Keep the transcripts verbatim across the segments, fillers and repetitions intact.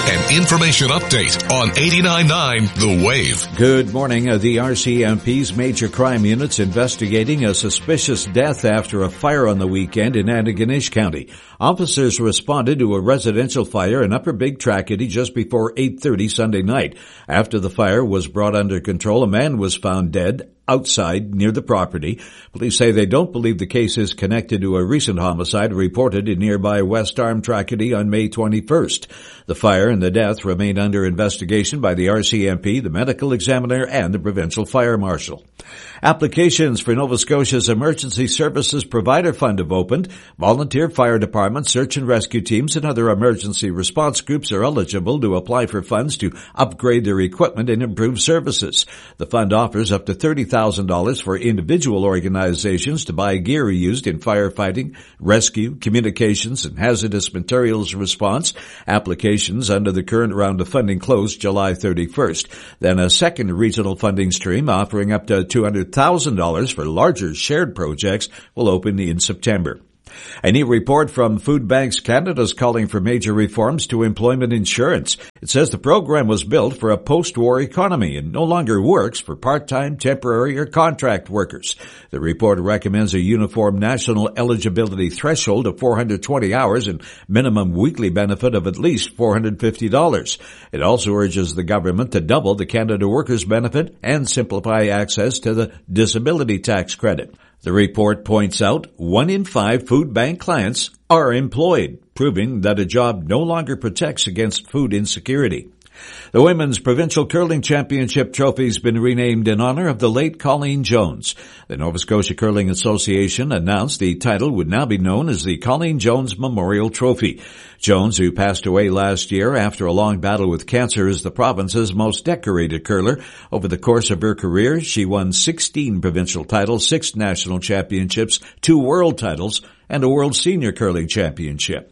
An information update on eighty-nine point nine The Wave. Good morning. Uh, the R C M P's major crime unit's investigating a suspicious death after a fire on the weekend in Antigonish County. Officers responded to a residential fire in Upper Big Tracadie just before eight thirty Sunday night. After the fire was brought under control, a man was found dead outside near the property. Police say they don't believe the case is connected to a recent homicide reported in nearby West Arm Tracadie on May twenty-first. The fire and the death remain under investigation by the R C M P, the medical examiner, and the provincial fire marshal. Applications for Nova Scotia's Emergency Services Provider Fund have opened. Volunteer fire departments, search and rescue teams, and other emergency response groups are eligible to apply for funds to upgrade their equipment and improve services. The fund offers up to thirty thousand dollars for individual organizations to buy gear used in firefighting, rescue, communications, and hazardous materials response. Applications under the current round of funding closed July thirty-first. Then a second regional funding stream offering up to two hundred thousand dollars for larger shared projects will open in September. A new report from Food Banks Canada is calling for major reforms to employment insurance. It says the program was built for a post-war economy and no longer works for part-time, temporary, or contract workers. The report recommends a uniform national eligibility threshold of four hundred twenty hours and minimum weekly benefit of at least four hundred fifty dollars. It also urges the government to double the Canada Workers Benefit and simplify access to the disability tax credit. The report points out one in five food bank clients are employed, proving that a job no longer protects against food insecurity. The Women's Provincial Curling Championship trophy has been renamed in honor of the late Colleen Jones. The Nova Scotia Curling Association announced the title would now be known as the Colleen Jones Memorial Trophy. Jones, who passed away last year after a long battle with cancer, is the province's most decorated curler. Over the course of her career, she won sixteen provincial titles, six national championships, two world titles, and a World Senior Curling Championship.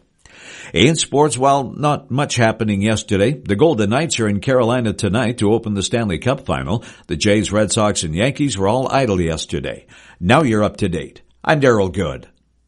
In sports, while not much happening yesterday, the Golden Knights are in Carolina tonight to open the Stanley Cup final. The Jays, Red Sox, and Yankees were all idle yesterday. Now you're up to date. I'm Daryl Good.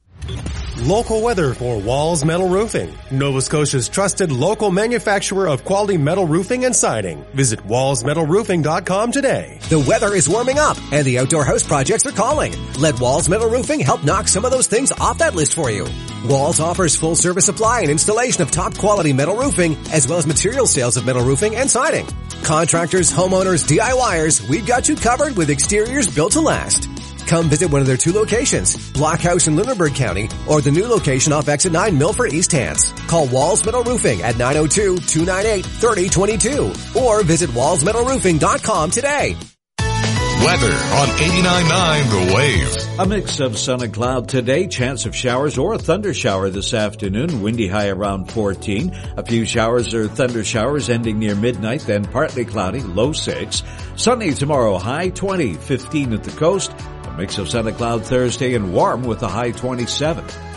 Local weather for Walls Metal Roofing, Nova Scotia's trusted local manufacturer of quality metal roofing and siding. Visit walls metal roofing dot com today. The weather is warming up and the outdoor house projects are calling. Let Walls Metal Roofing help knock some of those things off that list for you. Walls offers full service supply and installation of top quality metal roofing as well as material sales of metal roofing and siding. Contractors, homeowners, DIYers, we've got you covered with exteriors built to last. Come visit one of their two locations, Blockhouse in Lunenburg County, or the new location off Exit nine Milford East Hants. Call Walls Metal Roofing at nine oh two, two nine eight, three oh two two or visit walls metal roofing dot com today. Weather on eighty-nine point nine The Wave. A mix of sun and cloud today, chance of showers or a thunder shower this afternoon, windy high around fourteen. A few showers or thunder showers ending near midnight, then partly cloudy, low six. Sunny tomorrow, high twenty, fifteen at the coast. A mix of sun and cloud Thursday and warm with a high twenty-seven.